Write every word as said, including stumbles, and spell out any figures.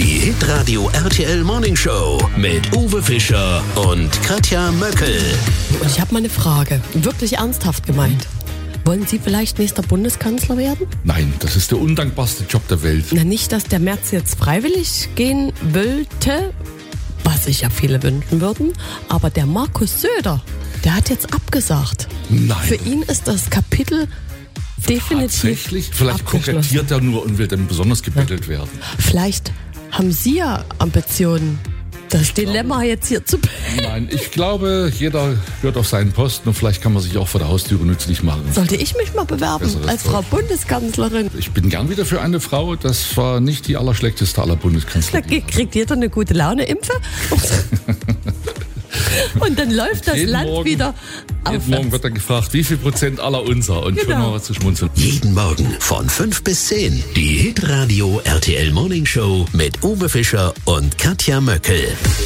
Die Hitradio R T L Morning Show mit Uwe Fischer und Katja Möckel. Und ich habe mal eine Frage, wirklich ernsthaft gemeint. Wollen Sie vielleicht nächster Bundeskanzler werden? Nein, das ist der undankbarste Job der Welt. Na, nicht, dass der Merz jetzt freiwillig gehen wollte, was sich ja viele wünschen würden, aber der Markus Söder, der hat jetzt abgesagt. Nein. Für ihn ist das Kapitel definitiv Tatsächlich? Vielleicht abgeschlossen. kokettiert er nur und will dann besonders gebettelt werden. Vielleicht haben Sie ja Ambitionen, das Dilemma jetzt hier zu beenden. Nein, ich glaube, jeder hört auf seinen Posten und vielleicht kann man sich auch vor der Haustüre nützlich machen. Sollte ich mich mal bewerben Besseres als Deutsch. Frau Bundeskanzlerin? Ich bin gern wieder für eine Frau. Das war nicht die allerschlechteste aller Da Bundeskanzler. kriegt jeder eine gute Laune-Impfe. Und dann läuft das Jeden Land Morgen- wieder Jeden Morgen aufwärts. wird dann gefragt, wie viel Prozent aller unser? Und schon Genau. mal was zu schmunzeln. Jeden Morgen von fünf bis zehn. Die Hitradio R T L Morning Show mit Uwe Fischer und Katja Möckel.